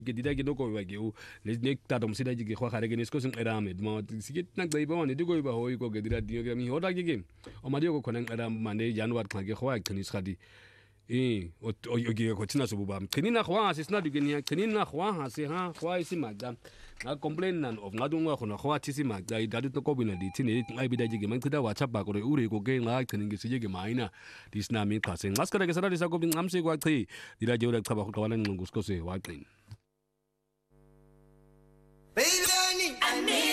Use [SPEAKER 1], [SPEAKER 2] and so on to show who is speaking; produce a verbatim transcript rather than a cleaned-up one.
[SPEAKER 1] ke dira ke no ko ba ke o le ne tata mo sida ke khwa khare ke ne sko sing era me mo sikit na gbe ba ne diko ba hoy ko ke dira dio ke mi hoda ke ke o ma dio ko khona era mane january xa ke khwa ke ni skhadi eh o o ke ko tsina so buba ke ni na khwa se sna ke ni ke ni na khwa ha se ha khwa isi magda nga complain nan of nga dungwa khona khwa tisi magda i dadu to ko bina di tini ai bida ke man khida whatsapp ba ko re ure ko ke nga ke ni ke sije ke maina disna mi khase ngaskara ke sara disa ko bin amse kwa chi dira je ura khaba khawala ngusko se wa qin
[SPEAKER 2] Baby, I need, I need.